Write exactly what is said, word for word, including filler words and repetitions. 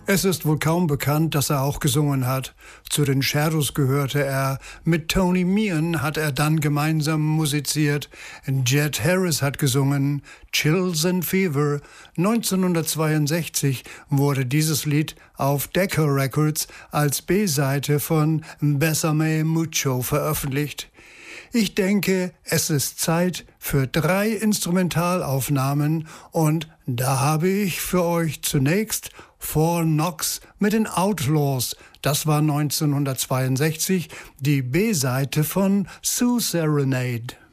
Es ist wohl kaum bekannt, dass er auch gesungen hat. Zu den Shadows gehörte er. Mit Tony Meehan hat er dann gemeinsam musiziert. Jet Harris hat gesungen. Chills and Fever. neunzehnhundertzweiundsechzig wurde dieses Lied auf Decca Records als B-Seite von Bésame Mucho veröffentlicht. Ich denke, es ist Zeit für drei Instrumentalaufnahmen und da habe ich für euch zunächst Fort Knox mit den Outlaws. Das war neunzehnhundertzweiundsechzig die B-Seite von Sioux Serenade.